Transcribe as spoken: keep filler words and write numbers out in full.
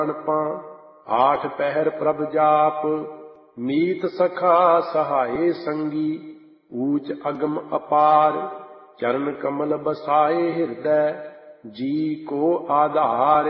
आठ पहर प्रभ जाप, मीत सखा सहाय संगी। ऊच अगम अपार, चरण कमल बसाए हृदय, जी को आधार।